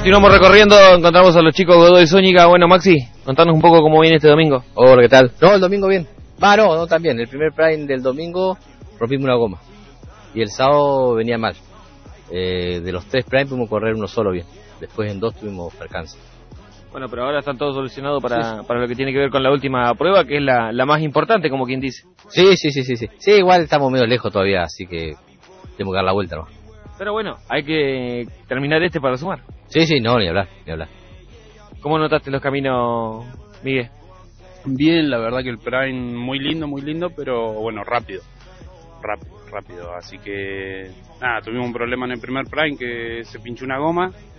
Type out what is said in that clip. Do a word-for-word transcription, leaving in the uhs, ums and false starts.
Continuamos recorriendo, encontramos a los chicos Godoy Zúñiga. Bueno, Maxi, contanos un poco cómo viene este domingo. Hola, ¿qué tal? No, el domingo bien. Va, no, no, también. El primer Prime del domingo rompimos una goma. Y el sábado venía mal. Eh, de los tres Prime pudimos correr uno solo bien. Después en dos tuvimos percance. Bueno, pero ahora están todos solucionados para, sí, para lo que tiene que ver con la última prueba, que es la, la más importante, como quien dice. Sí, sí, sí, sí, sí. Sí, igual estamos medio lejos todavía, así que tenemos que dar la vuelta, ¿no? Pero bueno, hay que terminar este para sumar. Sí, sí, no, ni hablar, ni hablar. ¿Cómo notaste los caminos, Miguel? Bien, la verdad que el Prime muy lindo, muy lindo, pero bueno, rápido. Rápido, rápido. Así que, nada, tuvimos un problema en el primer Prime que se pinchó una goma